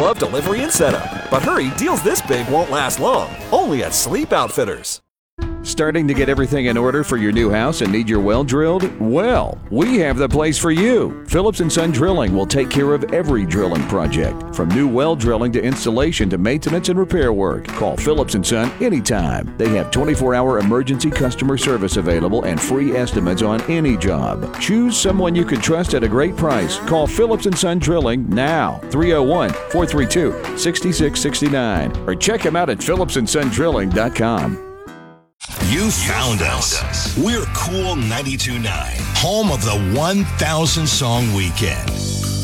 glove delivery and setup. But hurry, deals this big won't last long. Only at Sleep Outfitters. Starting to get everything in order for your new house and need your well drilled? Well, we have the place for you. Phillips & Son Drilling will take care of every drilling project, from new well drilling to installation to maintenance and repair work. Call Phillips & Son anytime. They have 24-hour emergency customer service available and free estimates on any job. Choose someone you can trust at a great price. Call Phillips & Son Drilling now, 301-432-6669, or check them out at phillipsandsondrilling.com. You found us. We're Cool 92.9, home of the 1,000 Song Weekend.